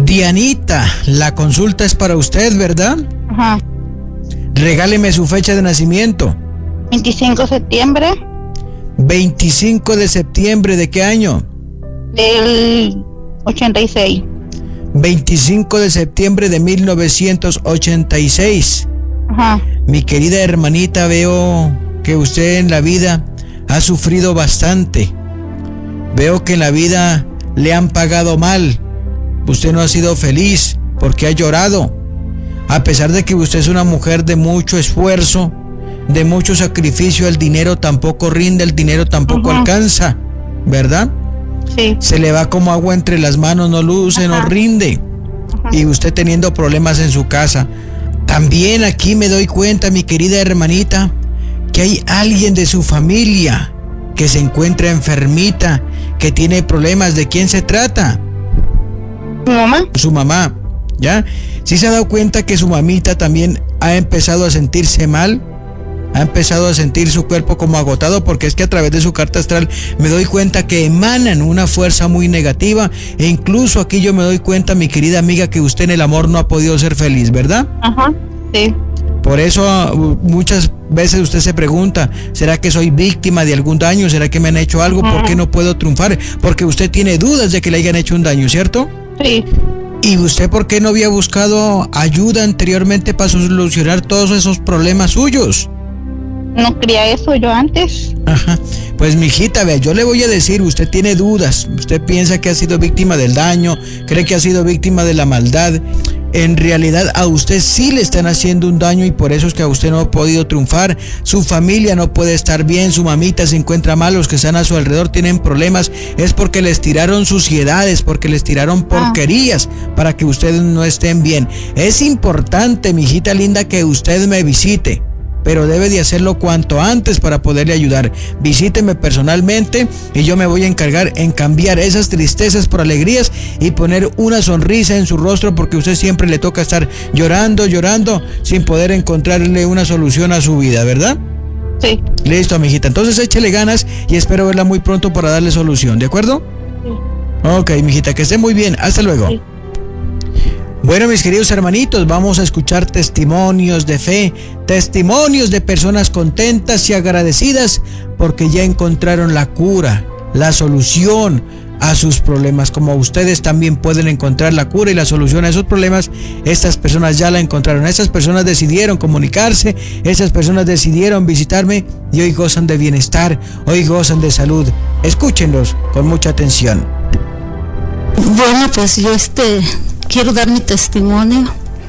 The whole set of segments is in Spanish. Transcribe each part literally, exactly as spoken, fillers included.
Dianita, la consulta es para usted, ¿verdad? Ajá. Regáleme su fecha de nacimiento. veinticinco de septiembre veinticinco de septiembre, ¿de qué año? del ochenta y seis. veinticinco de septiembre de mil novecientos ochenta y seis. Ajá. Mi querida hermanita, veo que usted en la vida ha sufrido bastante. Veo que en la vida le han pagado mal. Usted no ha sido feliz porque ha llorado. A pesar de que usted es una mujer de mucho esfuerzo, de mucho sacrificio, el dinero tampoco rinde, el dinero tampoco Ajá. alcanza, ¿verdad? Sí. Se le va como agua entre las manos, no luce, Ajá. no rinde. Ajá. Y usted teniendo problemas en su casa. También aquí me doy cuenta, mi querida hermanita, que hay alguien de su familia que se encuentra enfermita, que tiene problemas. ¿De quién se trata? ¿Mi mamá? Su mamá, ¿ya? ¿Sí se ha dado cuenta que su mamita también ha empezado a sentirse mal? Ha empezado a sentir su cuerpo como agotado, porque es que a través de su carta astral me doy cuenta que emanan una fuerza muy negativa, e incluso aquí yo me doy cuenta, mi querida amiga, que usted en el amor no ha podido ser feliz, ¿verdad? Ajá. Sí. Por eso uh, muchas veces usted se pregunta, ¿será que soy víctima de algún daño? ¿Será que me han hecho algo? ¿Por qué no puedo triunfar? Porque usted tiene dudas de que le hayan hecho un daño, ¿cierto? Sí. ¿Y usted por qué no había buscado ayuda anteriormente para solucionar todos esos problemas suyos? No quería eso yo antes. Ajá. Pues mijita, vea, yo le voy a decir, usted tiene dudas, usted piensa que ha sido víctima del daño, cree que ha sido víctima de la maldad. En realidad a usted sí le están haciendo un daño y por eso es que a usted no ha podido triunfar. Su familia no puede estar bien, su mamita se encuentra mal, los que están a su alrededor tienen problemas. Es porque les tiraron suciedades, porque les tiraron porquerías para que ustedes no estén bien. Es importante, mijita linda, que usted me visite, pero debe de hacerlo cuanto antes para poderle ayudar. Visíteme personalmente y yo me voy a encargar en cambiar esas tristezas por alegrías y poner una sonrisa en su rostro, porque usted siempre le toca estar llorando, llorando sin poder encontrarle una solución a su vida, ¿verdad? Sí. Listo, amiguita. Entonces échele ganas y espero verla muy pronto para darle solución, ¿de acuerdo? Sí. Ok, mijita, que esté muy bien. Hasta luego. Sí. Bueno, mis queridos hermanitos, vamos a escuchar testimonios de fe, testimonios de personas contentas y agradecidas porque ya encontraron la cura, la solución a sus problemas. Como ustedes también pueden encontrar la cura y la solución a esos problemas, estas personas ya la encontraron. Estas personas decidieron comunicarse, estas personas decidieron visitarme y hoy gozan de bienestar, hoy gozan de salud. Escúchenlos con mucha atención. Bueno, pues yo este... quiero dar mi testimonio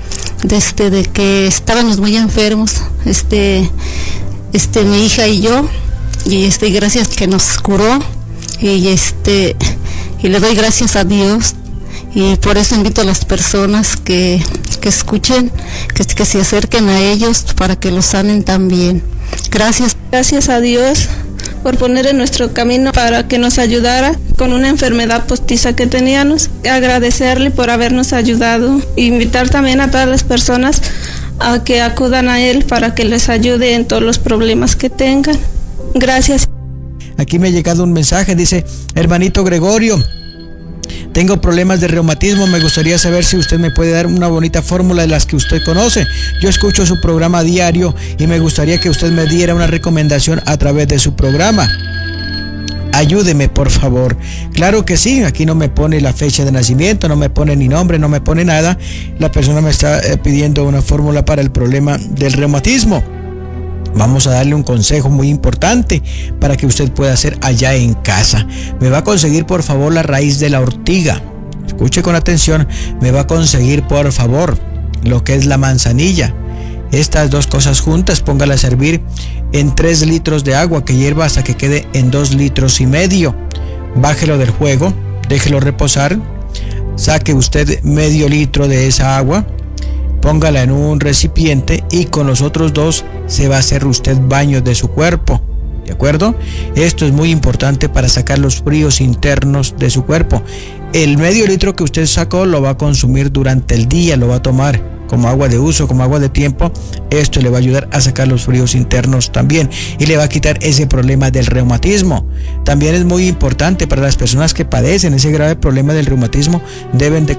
desde de que estábamos muy enfermos, este, este, mi hija y yo, y este, gracias que nos curó, y este, y le doy gracias a Dios, y por eso invito a las personas que, que escuchen, que, que se acerquen a ellos para que los sanen también. Gracias. Gracias a Dios por poner en nuestro camino para que nos ayudara con una enfermedad postiza que teníamos. Agradecerle por habernos ayudado. Invitar también a todas las personas a que acudan a Él para que les ayude en todos los problemas que tengan. Gracias. Aquí me ha llegado un mensaje, dice: hermanito Gregorio, tengo problemas de reumatismo, me gustaría saber si usted me puede dar una bonita fórmula de las que usted conoce. Yo escucho su programa diario y me gustaría que usted me diera una recomendación a través de su programa. Ayúdeme, por favor. Claro que sí, aquí no me pone la fecha de nacimiento, no me pone ni nombre, no me pone nada. La persona me está eh, pidiendo una fórmula para el problema del reumatismo. Vamos a darle un consejo muy importante para que usted pueda hacer allá en casa. Me va a conseguir, por favor, la raíz de la ortiga. Escuche con atención. Me va a conseguir, por favor, lo que es la manzanilla. Estas dos cosas juntas, póngala a servir en tres litros de agua que hierva hasta que quede en dos litros y medio. Bájelo del fuego, déjelo reposar. Saque usted medio litro de esa agua. Póngala en un recipiente y con los otros dos se va a hacer usted baño de su cuerpo, ¿de acuerdo? Esto es muy importante para sacar los fríos internos de su cuerpo. El medio litro que usted sacó lo va a consumir durante el día, lo va a tomar como agua de uso, como agua de tiempo. Esto le va a ayudar a sacar los fríos internos también y le va a quitar ese problema del reumatismo. También es muy importante para las personas que padecen ese grave problema del reumatismo, deben de